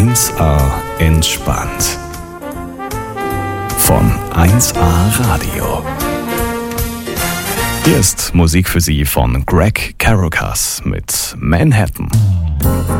1A entspannt. Von 1A Radio. Hier ist Musik für Sie von Greg Caracas mit Manhattan.